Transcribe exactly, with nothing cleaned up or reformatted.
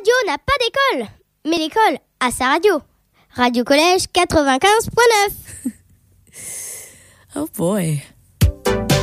radio n'a pas d'école, mais l'école a sa radio. Radio Collège quatre-vingt-quinze point neuf. Oh boy.